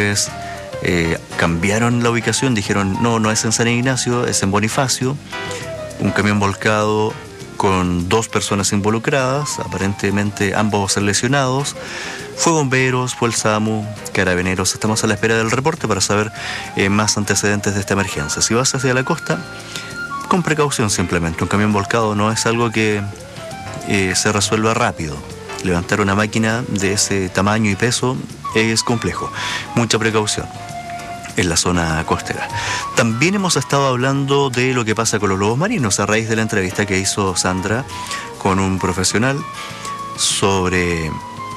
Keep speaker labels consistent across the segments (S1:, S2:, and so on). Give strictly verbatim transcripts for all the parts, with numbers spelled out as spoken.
S1: después eh, cambiaron la ubicación, dijeron no, no es en San Ignacio, es en Bonifacio. Un camión volcado con dos personas involucradas, aparentemente ambos lesionados. Fue bomberos, fue el SAMU, carabineros. Estamos a la espera del reporte para saber eh, más antecedentes de esta emergencia. Si vas hacia la costa, con precaución simplemente. Un camión volcado no es algo que eh, se resuelva rápido. Levantar una máquina de ese tamaño y peso es complejo. Mucha precaución en la zona costera. También hemos estado hablando de lo que pasa con los lobos marinos a raíz de la entrevista que hizo Sandra con un profesional sobre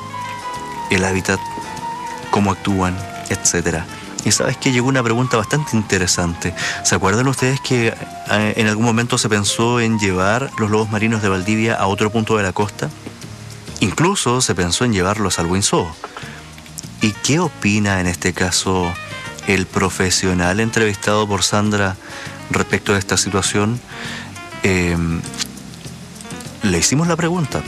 S1: el hábitat, cómo actúan, etcétera. Y sabes que llegó una pregunta bastante interesante. ¿Se acuerdan ustedes que eh, en algún momento se pensó en llevar los lobos marinos de Valdivia a otro punto de la costa? Incluso se pensó en llevarlos al Winsoo. ¿Y qué opina en este caso el profesional entrevistado por Sandra respecto de esta situación? Eh, le hicimos la pregunta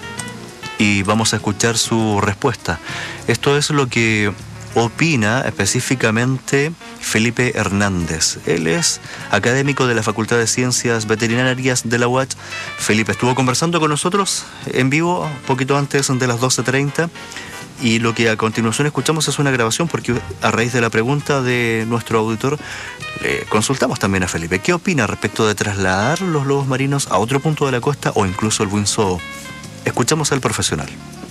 S1: y vamos a escuchar su respuesta. Esto es lo que opina específicamente Felipe Hernández. Él es académico de la Facultad de Ciencias Veterinarias de la U A Ch. Felipe estuvo conversando con nosotros en vivo un poquito antes de las doce treinta. Y lo que a continuación escuchamos es una grabación porque a raíz de la pregunta de nuestro auditor le consultamos también a Felipe. ¿Qué opina respecto de trasladar los lobos marinos a otro punto de la costa o incluso el Winsoo? Escuchamos al profesional.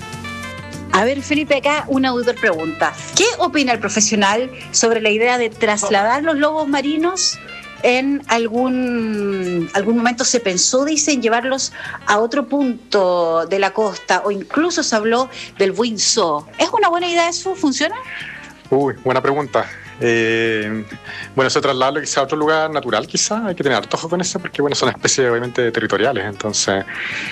S2: A ver, Felipe, acá un auditor pregunta. ¿Qué opina el profesional sobre la idea de trasladar los lobos marinos? En algún, algún momento se pensó, dicen, llevarlos a otro punto de la costa o incluso se habló del Winsoo. ¿Es una buena idea eso? ¿Funciona?
S3: Uy, buena pregunta. Eh, bueno, eso trasladarlo quizá a otro lugar natural, quizá. Hay que tener harto ojo con eso porque, bueno, son especies obviamente territoriales. Entonces,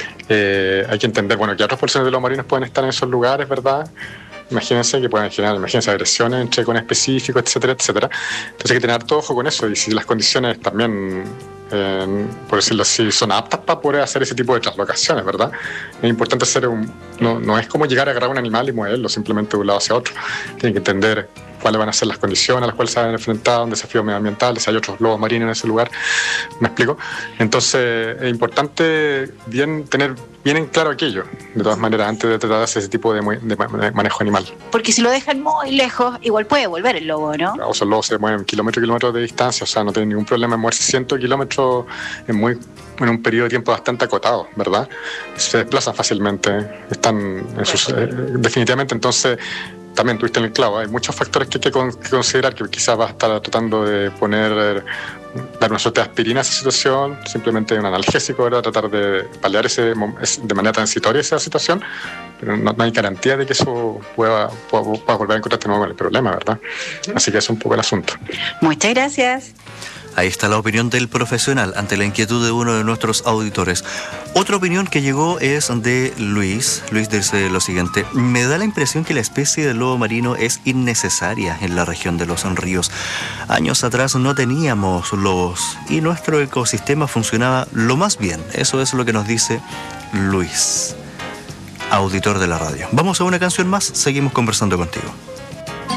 S3: eh, hay que entender, bueno, que otras porciones de los marinos pueden estar en esos lugares, ¿verdad? Imagínense que pueden generar, imagínense agresiones entre con específicos, etcétera, etcétera. Entonces hay que tener harto ojo con eso y si las condiciones también, eh, por decirlo así, son aptas para poder hacer ese tipo de translocaciones, ¿verdad? Es importante hacer un... No, no es como llegar a agarrar un animal y moverlo simplemente de un lado hacia otro. Tienen que entender cuáles van a ser las condiciones a las cuales se van a enfrentar, un desafío medioambiental, si hay otros lobos marinos en ese lugar, ¿me explico? Entonces es importante bien tener bien en claro aquello, de todas maneras, antes de tratar de hacer ese tipo de, de manejo animal.
S2: Porque si lo dejan muy lejos, igual puede volver el lobo, ¿no?
S3: O sea, los lobos se mueven kilómetros y kilómetros de distancia, o sea, no tienen ningún problema en moverse cientos de kilómetros en, muy, en un periodo de tiempo bastante acotado, ¿verdad? Se desplazan fácilmente, están en sus, eh, definitivamente, entonces... También tuviste en el clavo, hay muchos factores que hay que, con, que considerar, que quizás vas a estar tratando de poner, dar una suerte de aspirina a esa situación, simplemente un analgésico, ¿verdad? Tratar de paliar ese, de manera transitoria esa situación, pero no, no hay garantía de que eso pueda, pueda, pueda volver a encontrarte nuevo con el problema, ¿verdad? Así que es un poco el asunto.
S2: Muchas gracias.
S1: Ahí está la opinión del profesional ante la inquietud de uno de nuestros auditores. Otra opinión que llegó es de Luis. Luis dice lo siguiente: me da la impresión que la especie de lobo marino es innecesaria en la región de los ríos. Años atrás no teníamos lobos y nuestro ecosistema funcionaba lo más bien. Eso es lo que nos dice Luis, auditor de la radio. Vamos a una canción más, seguimos conversando contigo.